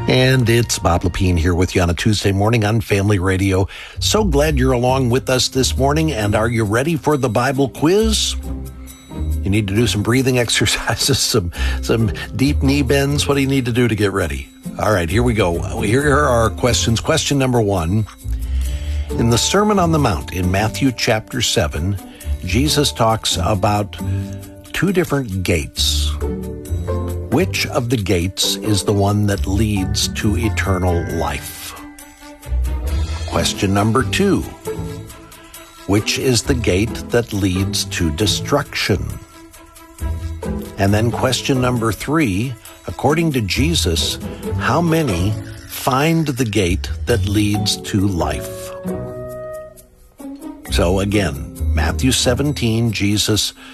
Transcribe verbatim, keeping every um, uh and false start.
And it's Bob Lepine here with you on a Tuesday morning on Family Radio. So glad you're along with us this morning. And are you ready for the Bible quiz? You need to do some breathing exercises, some some deep knee bends. What do you need to do to get ready? All right, here we go. Here are our questions. Question number one. In the Sermon on the Mount in Matthew chapter seven, Jesus talks about two different gates. Which of the gates is the one that leads to eternal life? Question number two. Which is the gate that leads to destruction? And then question number three, according to Jesus, how many find the gate that leads to life? So again, Matthew seventeen, Jesus